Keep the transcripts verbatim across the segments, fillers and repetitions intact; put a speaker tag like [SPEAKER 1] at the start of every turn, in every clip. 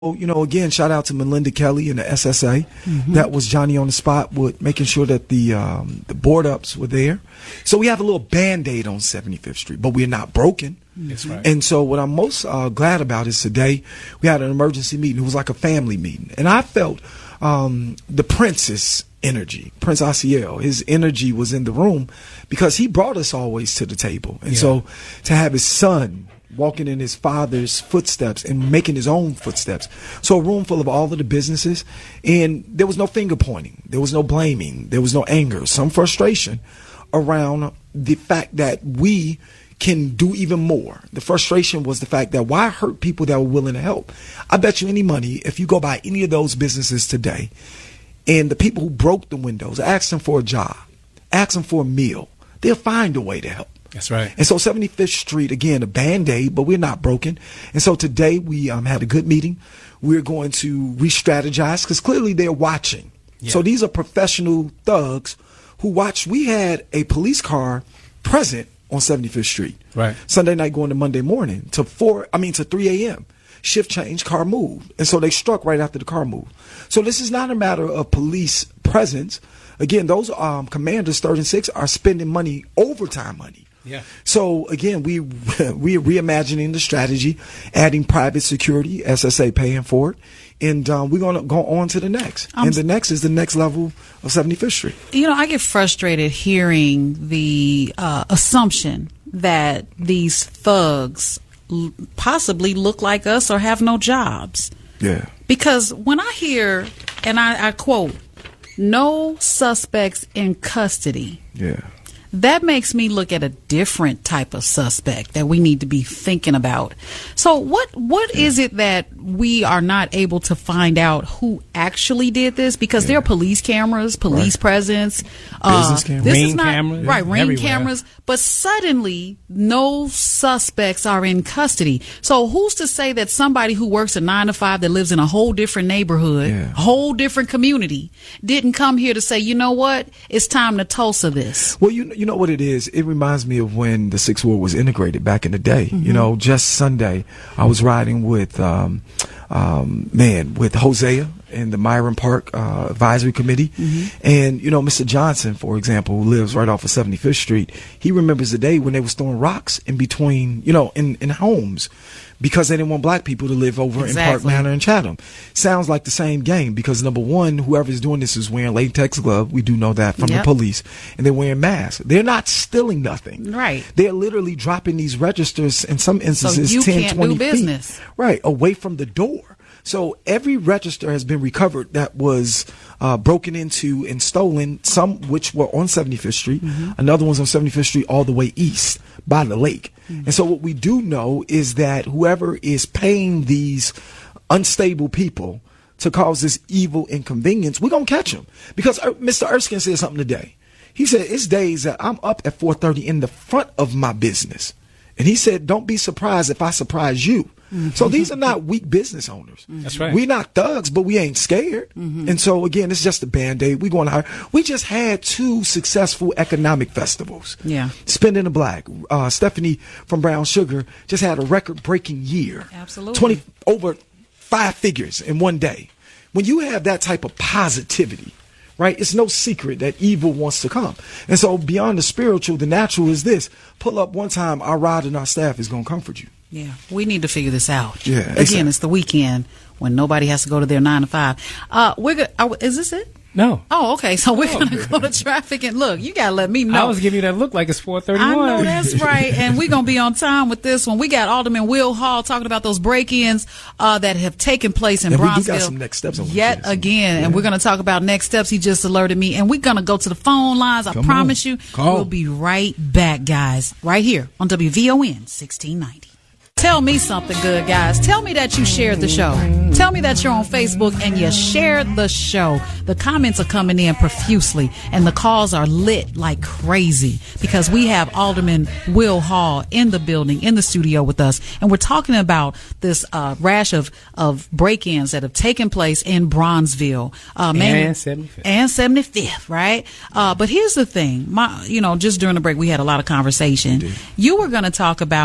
[SPEAKER 1] You know, again, shout out to Melinda Kelly and the S S A. Mm-hmm. That was Johnny on the spot with making sure that the um, the board ups were there. So we have a little Band-Aid on seventy-fifth Street, but we're not broken.
[SPEAKER 2] That's right.
[SPEAKER 1] And so what I'm most uh, glad about is today we had an emergency meeting. It was like a family meeting. And I felt um, the Prince's energy, Prince Asiel, his energy was in the room because he brought us always to the table. And yeah. so to have his son walking in his father's footsteps and making his own footsteps. So a room full of all of the businesses, and there was no finger pointing. There was no blaming. There was no anger. Some frustration around the fact that we can do even more. The frustration was the fact that why hurt people that were willing to help? I bet you any money, if you go by any of those businesses today, and the people who broke the windows, ask them for a job, ask them for a meal, they'll find a way to help.
[SPEAKER 2] That's right.
[SPEAKER 1] And so seventy-fifth Street, again, a Band-Aid, but we're not broken. And so today we um, had a good meeting. We're going to re-strategize because clearly they're watching. Yeah. So these are professional thugs who watch. We had a police car present on seventy-fifth Street.
[SPEAKER 2] Right.
[SPEAKER 1] Sunday night going to Monday morning to four, I mean to three a.m. Shift change, car moved. And so they struck right after the car moved. So this is not a matter of police presence. Again, those um, commanders, third and sixth, are spending money, overtime money.
[SPEAKER 2] Yeah.
[SPEAKER 1] So again, we we are reimagining the strategy, adding private security, S S A paying for it, and um, we're going to go on to the next. Um, and the next is the next level of seventy-fifth Street.
[SPEAKER 3] You know, I get frustrated hearing the uh, assumption that these thugs l- possibly look like us or have no jobs.
[SPEAKER 1] Yeah.
[SPEAKER 3] Because when I hear, and I, I quote, no suspects in custody.
[SPEAKER 1] Yeah.
[SPEAKER 3] That makes me look at a different type of suspect that we need to be thinking about. So what what yeah. is it that we are not able to find out who actually did this? Because yeah. there are police cameras, police right. presence,
[SPEAKER 1] business uh, cameras,
[SPEAKER 3] this
[SPEAKER 2] ring
[SPEAKER 3] is not,
[SPEAKER 2] cameras,
[SPEAKER 3] right? Ring
[SPEAKER 2] everywhere.
[SPEAKER 3] cameras, but suddenly no suspects are in custody. So who's to say that somebody who works a nine to five that lives in a whole different neighborhood,
[SPEAKER 1] yeah.
[SPEAKER 3] a whole different community, didn't come here to say, you know what, it's time to Tulsa this?
[SPEAKER 1] Well, you you know what it is? It reminds me of when the Sixth Ward was integrated back in the day. Mm-hmm. You know, just Sunday, I was riding with, um, um, man, with Hosea in the Myron Park uh, Advisory Committee. Mm-hmm. And, you know, Mister Johnson, for example, who lives right off of seventy-fifth Street, he remembers the day when they was throwing rocks in between, you know, in, in homes because they didn't want black people to live over
[SPEAKER 3] exactly.
[SPEAKER 1] in Park Manor and Chatham. Sounds like the same game because, number one, whoever's doing this is wearing latex glove. We do know that from
[SPEAKER 3] yep.
[SPEAKER 1] the police. And they're wearing masks. They're not stealing nothing.
[SPEAKER 3] Right.
[SPEAKER 1] They're literally dropping these registers, in some instances,
[SPEAKER 3] so you
[SPEAKER 1] ten,
[SPEAKER 3] can't
[SPEAKER 1] twenty
[SPEAKER 3] do business.
[SPEAKER 1] feet. Right, away from the door. So every register has been recovered that was uh, broken into and stolen, some which were on seventy-fifth Street, mm-hmm. another one's on seventy-fifth Street all the way east by the lake. Mm-hmm. And so what we do know is that whoever is paying these unstable people to cause this evil inconvenience, we're going to catch them. Because uh, Mister Erskine said something today. He said, it's days that I'm up at four thirty in the front of my business. And he said, don't be surprised if I surprise you. Mm-hmm. So these are not weak business owners.
[SPEAKER 2] That's right.
[SPEAKER 1] We're not thugs, but we ain't scared. Mm-hmm. And so, again, it's just a Band-Aid. We're going to hire. We just had two successful economic festivals.
[SPEAKER 3] Yeah.
[SPEAKER 1] Spin in the Black. Uh, Stephanie from Brown Sugar just had a record-breaking year.
[SPEAKER 3] Absolutely.
[SPEAKER 1] twenty over five figures in one day. When you have that type of positivity, right, it's no secret that evil wants to come. And so beyond the spiritual, the natural is this. Pull up one time, our rod and our staff is going to comfort you.
[SPEAKER 3] Yeah, we need to figure this out.
[SPEAKER 1] Yeah,
[SPEAKER 3] Again,
[SPEAKER 1] exactly.
[SPEAKER 3] It's the weekend when nobody has to go to their nine to five. Uh, we're go- are, is this it?
[SPEAKER 2] No.
[SPEAKER 3] Oh, okay. So we're going to go to traffic and look. You got to let me know.
[SPEAKER 2] I was giving you that look like it's four thirty-one.
[SPEAKER 3] I know that's right. And we're going to be on time with this one. We got Alderman Will Hall talking about those break-ins uh, that have taken place in
[SPEAKER 1] and
[SPEAKER 3] Bronzeville.
[SPEAKER 1] We do got some next steps on
[SPEAKER 3] yet again. Yeah. And we're going to talk about next steps. He just alerted me. And we're going to go to the phone lines. I
[SPEAKER 1] Come
[SPEAKER 3] promise
[SPEAKER 1] on.
[SPEAKER 3] you.
[SPEAKER 1] Call.
[SPEAKER 3] We'll be right back, guys. Right here on W V O N sixteen ninety. Tell me something good, guys. Tell me that you shared the show. Tell me that you're on Facebook and you shared the show. The comments are coming in profusely and the calls are lit like crazy because we have Alderman Will Hall in the building, in the studio with us. And we're talking about this uh, rash of, of break-ins that have taken place in Bronzeville. Uh, mainly,
[SPEAKER 2] and seventy-fifth.
[SPEAKER 3] And seventy-fifth, right? Uh, but here's the thing. My, you know, just during the break, we had a lot of conversation.
[SPEAKER 1] Indeed.
[SPEAKER 3] You were going to talk about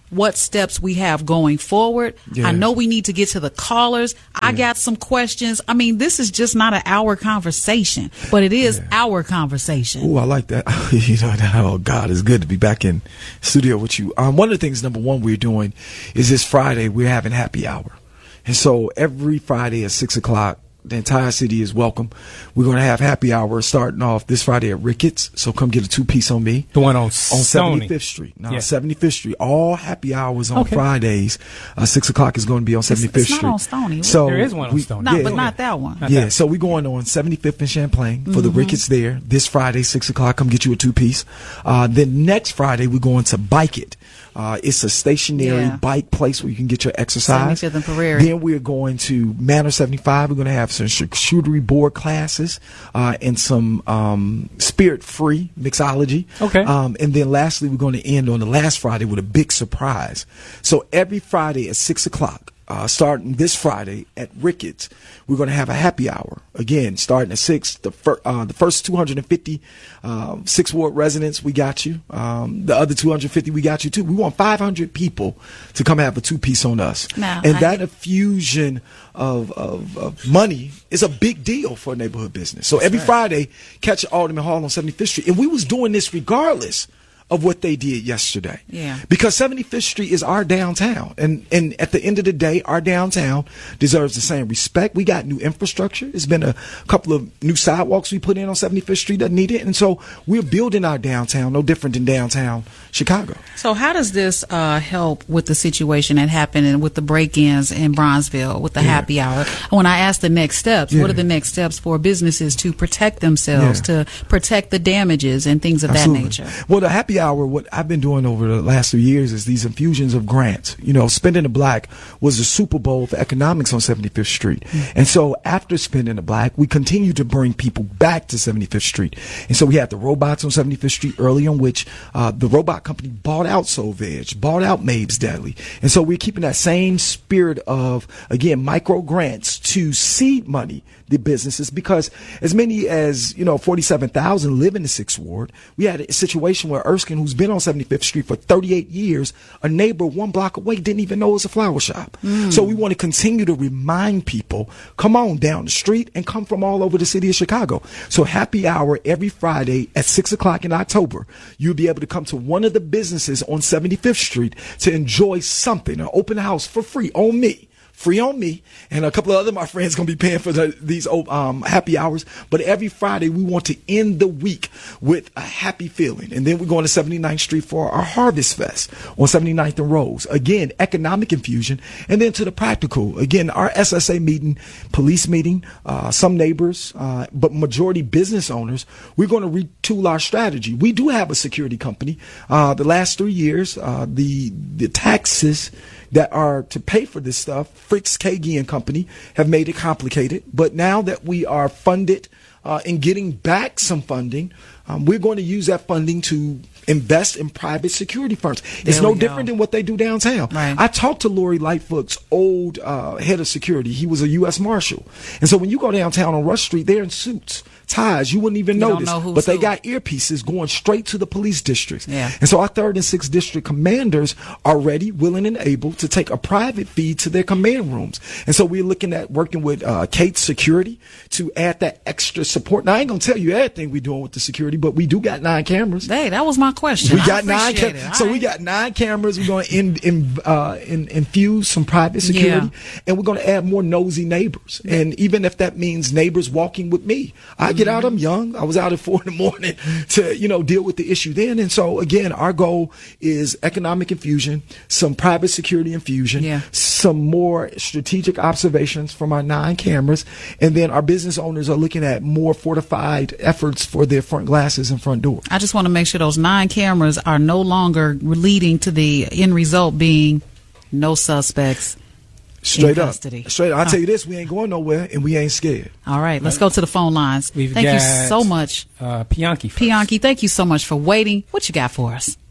[SPEAKER 3] what steps we have going forward.
[SPEAKER 1] Yeah.
[SPEAKER 3] I know we need to get to the callers. Yeah. I got some questions. I mean, this is just not an hour conversation, but it is yeah. our conversation.
[SPEAKER 1] Oh, I like that. You know, oh God, it's good to be back in studio with you. Um, one of the things, number one, we're doing is this Friday we're having happy hour, and so every Friday at six o'clock. The entire city is welcome. We're going to have happy hour starting off this Friday at Ricketts. So come get a two piece on me.
[SPEAKER 2] The one on
[SPEAKER 1] on seventy-fifth Street. No, yeah. seventy-fifth Street. All happy hours on okay. Fridays. Uh, six o'clock is going to be on seventy-fifth
[SPEAKER 3] it's, it's
[SPEAKER 1] Street.
[SPEAKER 3] Not on Stony.
[SPEAKER 1] So
[SPEAKER 2] there is one on
[SPEAKER 1] we,
[SPEAKER 2] Stony.
[SPEAKER 3] No,
[SPEAKER 1] yeah,
[SPEAKER 3] but
[SPEAKER 1] yeah.
[SPEAKER 3] not that one.
[SPEAKER 2] Not
[SPEAKER 1] yeah.
[SPEAKER 2] that.
[SPEAKER 1] So we're going on seventy-fifth in Champlain for
[SPEAKER 3] mm-hmm.
[SPEAKER 1] the Ricketts there this Friday, six o'clock. Come get you a two piece. Uh, then next Friday we're going to Bike It. Uh, it's a stationary
[SPEAKER 3] yeah.
[SPEAKER 1] bike place where you can get your exercise.
[SPEAKER 3] seventy-fifth and Prairie. Then
[SPEAKER 1] we're going to Manor seventy-five. We're going to have some charcuterie board classes uh, and some um, spirit-free mixology.
[SPEAKER 2] Okay.
[SPEAKER 1] Um, and then lastly, we're going to end on the last Friday with a big surprise. So every Friday at six o'clock, Uh, starting this Friday at Ricketts, we're going to have a happy hour. Again, starting at six. The, fir- uh, the first two hundred fifty um, Sixth Ward residents, we got you. Um, the other two hundred fifty, we got you too. We want five hundred people to come have a two-piece on us.
[SPEAKER 3] Now,
[SPEAKER 1] and
[SPEAKER 3] I
[SPEAKER 1] that
[SPEAKER 3] get-
[SPEAKER 1] infusion of, of, of money is a big deal for a neighborhood business. So every right. Friday, catch Alderman Hall on seventy-fifth Street. And we was doing this regardless of what they did yesterday.
[SPEAKER 3] Yeah.
[SPEAKER 1] Because seventy-fifth Street is our downtown. And and at the end of the day, our downtown deserves the same respect. We got new infrastructure. There's been a couple of new sidewalks we put in on seventy-fifth Street that need it. And so we're building our downtown, no different than downtown Chicago.
[SPEAKER 3] So how does this uh, help with the situation that happened and with the break-ins in Bronzeville with the yeah. happy hour? When I asked the next steps, yeah. what are the next steps for businesses to protect themselves, yeah. to protect the damages and things of
[SPEAKER 1] Absolutely.
[SPEAKER 3] that nature?
[SPEAKER 1] Well, the happy hour, what I've been doing over the last few years is these infusions of grants. You know, Spending the Black was the Super Bowl for economics on seventy-fifth Street. Mm-hmm. And so after Spending the Black, we continue to bring people back to seventy-fifth Street. And so we had the robots on seventy-fifth Street early on, which uh, the robot company bought out Soul Veg, bought out Mabes Deli. And so we're keeping that same spirit of, again, micro grants to seed money the businesses, because as many as, you know, forty-seven thousand live in the Sixth Ward. We had a situation where Erskine, who's been on seventy-fifth Street for thirty-eight years, a neighbor one block away didn't even know it was a flower shop. Mm. So we want to continue to remind people, come on down the street and come from all over the city of Chicago. So happy hour every Friday at six o'clock in October. You'll be able to come to one of the businesses on seventy-fifth Street to enjoy something, an open house for free on me. Free on me, and a couple of other my friends going to be paying for the, these um, happy hours. But every Friday, we want to end the week with a happy feeling. And then we're going to seventy-ninth Street for our Harvest Fest on seventy-ninth and Rose. Again, economic infusion. And then to the practical. Again, our S S A meeting, police meeting, uh, some neighbors, uh, but majority business owners, we're going to retool our strategy. We do have a security company. Uh, the last three years, uh, the the taxes that are to pay for this stuff, Fritz Kagi and Company, have made it complicated. But now that we are funded uh, in getting back some funding, um, we're going to use that funding to invest in private security firms. It's
[SPEAKER 3] There
[SPEAKER 1] no
[SPEAKER 3] we
[SPEAKER 1] different
[SPEAKER 3] go.
[SPEAKER 1] than what they do downtown.
[SPEAKER 3] Right.
[SPEAKER 1] I talked to Lori Lightfoot's old uh, head of security. He was a U S Marshal. And so when you go downtown on Rush Street, they're in suits, ties. You wouldn't even
[SPEAKER 3] You don't
[SPEAKER 1] notice.
[SPEAKER 3] know who's
[SPEAKER 1] but they
[SPEAKER 3] who.
[SPEAKER 1] got earpieces going straight to the police districts.
[SPEAKER 3] Yeah.
[SPEAKER 1] And so our third and sixth district commanders are ready, willing, and able to take a private feed to their command rooms. And so we're looking at working with uh, Kate's Security to add that extra support. Now, I ain't going to tell you everything we're doing with the security, but we do got nine cameras.
[SPEAKER 3] Hey, that was my question.
[SPEAKER 1] We
[SPEAKER 3] I
[SPEAKER 1] got nine
[SPEAKER 3] appreciate
[SPEAKER 1] cameras.
[SPEAKER 3] it.
[SPEAKER 1] So
[SPEAKER 3] All
[SPEAKER 1] we
[SPEAKER 3] right.
[SPEAKER 1] got nine cameras. We're going to in, in, uh, in, infuse some private security,
[SPEAKER 3] Yeah.
[SPEAKER 1] and we're going to add more nosy neighbors. And even if that means neighbors walking with me, I get out. I'm young. I was out at four in the morning to, you know, deal with the issue then. And so again, our goal is economic infusion, some private security infusion,
[SPEAKER 3] Yeah.
[SPEAKER 1] some more strategic observations from our nine cameras, and then our business owners are looking at more fortified efforts for their front glasses and front door.
[SPEAKER 3] I just want to make sure those nine cameras are no longer leading to the end result being no suspects
[SPEAKER 1] Straight
[SPEAKER 3] in
[SPEAKER 1] up.
[SPEAKER 3] custody.
[SPEAKER 1] Straight up. I'll
[SPEAKER 3] Huh.
[SPEAKER 1] tell you this, we ain't going nowhere, and we ain't scared.
[SPEAKER 3] All right, let's go to the phone lines.
[SPEAKER 2] We've
[SPEAKER 3] thank
[SPEAKER 2] got,
[SPEAKER 3] you so much.
[SPEAKER 2] Uh, Pianki first.
[SPEAKER 3] Pianki, thank you so much for waiting. What you got for us?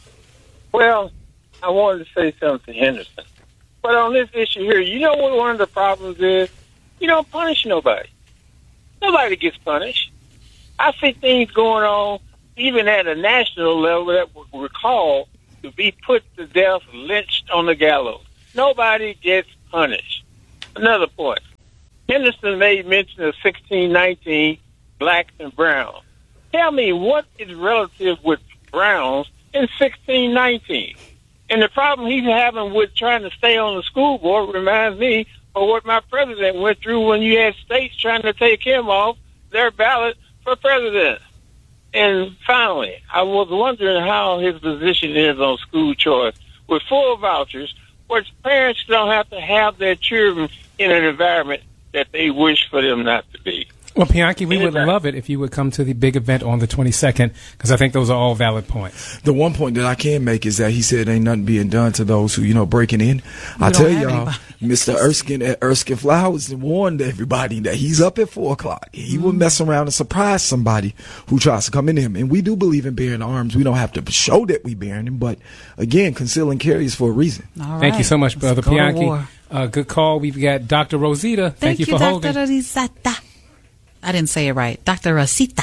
[SPEAKER 4] Well, I wanted to say something to Henderson. But on this issue here, you know what one of the problems is? You don't punish nobody. Nobody gets punished. I see things going on, even at a national level, that we recall to be put to death, lynched on the gallows. Nobody gets punished. Another point. Henderson made mention of sixteen nineteen, blacks and browns. Tell me what is relative with browns in sixteen nineteen? And the problem he's having with trying to stay on the school board reminds me of what my president went through when you had states trying to take him off their ballot for president. And finally, I was wondering how his position is on school choice with full vouchers, which parents don't have to have their children in an environment that they wish for them not to be.
[SPEAKER 2] Well, Bianchi, we would love it if you would come to the big event on the twenty-second, because I think those are all valid points.
[SPEAKER 1] The one point that I can make is that he said ain't nothing being done to those who, you know, breaking in. I tell y'all, Mister Erskine at Erskine Flowers warned everybody that he's up at four o'clock. He mm-hmm. will mess around and surprise somebody who tries to come into him. And we do believe in bearing arms. We don't have to show that we bearing them, but again, conceal and carry is for a reason.
[SPEAKER 3] All right.
[SPEAKER 2] Thank you so much, Brother Bianchi. Uh, good call. We've got Doctor Rosita. Thank,
[SPEAKER 3] Thank
[SPEAKER 2] you,
[SPEAKER 3] you
[SPEAKER 2] for
[SPEAKER 3] Doctor
[SPEAKER 2] holding.
[SPEAKER 3] Rosita. I didn't say it right. Doctor Rosita.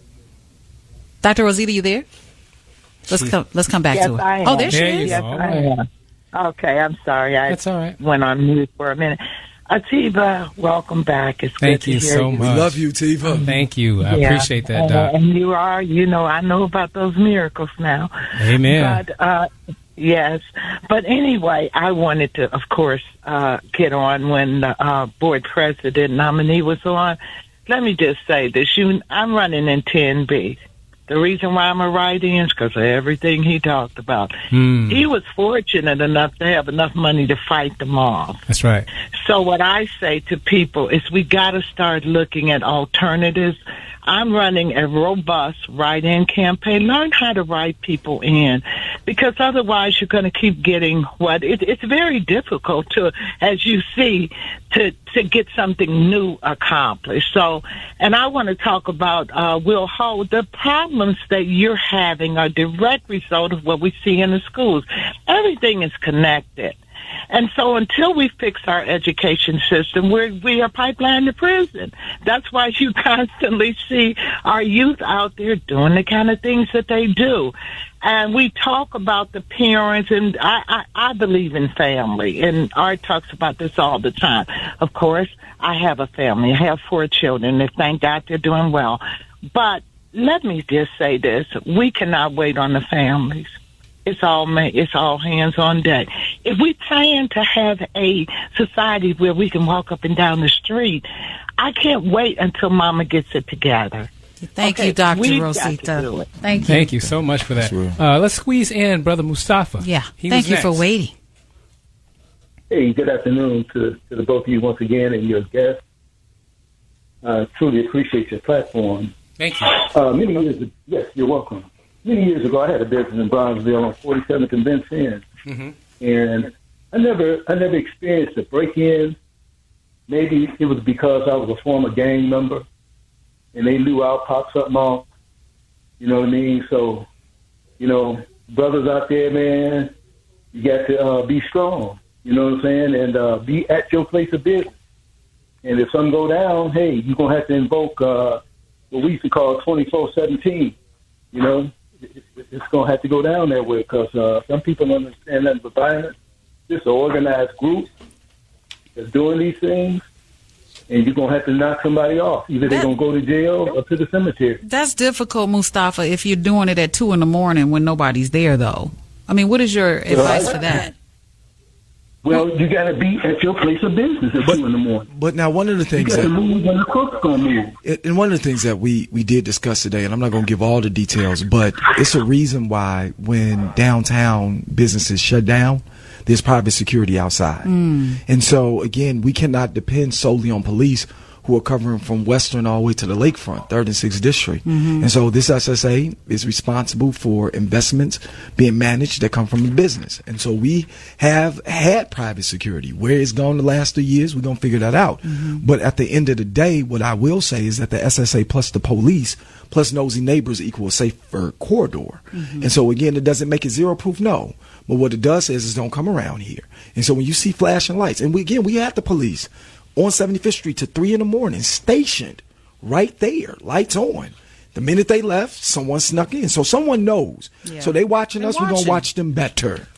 [SPEAKER 3] Doctor Rosita, you there? Let's come. Let's come back
[SPEAKER 5] yes,
[SPEAKER 3] to her.
[SPEAKER 5] I am.
[SPEAKER 3] Oh, there she
[SPEAKER 2] there
[SPEAKER 3] is.
[SPEAKER 5] Yes,
[SPEAKER 2] all
[SPEAKER 5] I
[SPEAKER 2] right.
[SPEAKER 5] am. Okay, I'm sorry. I
[SPEAKER 2] That's all right.
[SPEAKER 5] went on mute for a minute. Atiba, welcome back. It's
[SPEAKER 2] Thank
[SPEAKER 5] good
[SPEAKER 2] you
[SPEAKER 5] to hear
[SPEAKER 2] so
[SPEAKER 5] you.
[SPEAKER 1] We
[SPEAKER 2] much.
[SPEAKER 1] love you, Tiva.
[SPEAKER 2] Thank you. I
[SPEAKER 5] Yeah.
[SPEAKER 2] appreciate that,
[SPEAKER 5] and,
[SPEAKER 2] Doc.
[SPEAKER 5] and you are, you know, I know about those miracles now.
[SPEAKER 2] Amen.
[SPEAKER 5] But, uh, yes. But anyway, I wanted to, of course, uh, get on when the uh, board president nominee was on. Let me just say this. You, I'm running in ten B. The reason why I'm a write-in is because of everything he talked about.
[SPEAKER 2] Hmm.
[SPEAKER 5] He was fortunate enough to have enough money to fight them off.
[SPEAKER 2] That's right.
[SPEAKER 5] So what I say to people is we got to start looking at alternatives. I'm running a robust write-in campaign. Learn how to write people in, because otherwise you're going to keep getting what it, it's very difficult to, as you see, to to get something new accomplished. So, and I want to talk about uh, Will Ho. The problems that you're having are a direct result of what we see in the schools. Everything is connected. And so until we fix our education system, we're, we are pipeline to prison. That's why you constantly see our youth out there doing the kind of things that they do. And we talk about the parents, and I, I, I believe in family, and Art talks about this all the time. Of course, I have a family. I have four children, and thank God they're doing well. But let me just say this. We cannot wait on the families. It's all ma- it's all hands on deck. If we plan to have a society where we can walk up and down the street, I can't wait until Mama gets it together.
[SPEAKER 3] Thank
[SPEAKER 5] Okay,
[SPEAKER 3] you, Doctor
[SPEAKER 5] we've got to
[SPEAKER 3] Rosita.
[SPEAKER 5] do it.
[SPEAKER 3] Thank you.
[SPEAKER 2] Thank you so much for that.
[SPEAKER 1] Sure.
[SPEAKER 2] Uh, let's squeeze in Brother Mustafa.
[SPEAKER 3] Yeah.
[SPEAKER 2] He
[SPEAKER 3] Thank
[SPEAKER 2] was
[SPEAKER 3] you for
[SPEAKER 2] next.
[SPEAKER 3] waiting.
[SPEAKER 6] Hey, good afternoon to, to the both of you once again and your guests. I truly appreciate your platform.
[SPEAKER 2] Thank you.
[SPEAKER 6] Uh, many years ago, yes, you're welcome. Many years ago, I had a business in Bronzeville on forty-seventh and Vince End,
[SPEAKER 2] Mm-hmm.
[SPEAKER 6] and I never, I never experienced a break-in. Maybe it was because I was a former gang member, and they knew I'll pop something off. You know what I mean? So, you know, brothers out there, man, you got to uh, be strong. You know what I'm saying? And uh, be at your place of business. And if something go down, hey, you're gonna have to invoke uh, what we used to call twenty-four seventeen. You know. It's going to have to go down that way because uh, some people don't understand that but violence. This is an organized group that's doing these things, and you're going to have to knock somebody off. Either they're going to go to jail or to the cemetery.
[SPEAKER 3] That's difficult, Mustafa, if you're doing it at two in the morning when nobody's there, though. I mean, what is your advice for that?
[SPEAKER 6] Well, you got to be at your place of business at
[SPEAKER 1] But-
[SPEAKER 6] two in the morning.
[SPEAKER 1] But now one of the
[SPEAKER 6] You
[SPEAKER 1] things
[SPEAKER 6] got to
[SPEAKER 1] that
[SPEAKER 6] move when the cook's going to move.
[SPEAKER 1] and one of the things that we, we did discuss today, and I'm not going to give all the details, but it's a reason why when downtown businesses shut down, there's private security outside. Mm. And so, again, we cannot depend solely on police who are covering from Western all the way to the lakefront, third and sixth District. Mm-hmm. And so this S S A is responsible for investments being managed that come from the business. And so we have had private security. Where it's gone the last two years, we're going to figure that out. Mm-hmm. But at the end of the day, what I will say is that the S S A plus the police plus nosy neighbors equal a safer corridor. Mm-hmm. And so, again, it doesn't make it zero proof, no. But what it does is, is don't come around here. And so when you see flashing lights, and we, again, we had the police on seventy-fifth Street to three in the morning, stationed right there, lights on. The minute they left, someone snuck in. So someone knows.
[SPEAKER 3] Yeah.
[SPEAKER 1] So they watching
[SPEAKER 3] They're
[SPEAKER 1] us. We're
[SPEAKER 3] watching.
[SPEAKER 1] gonna watch them better.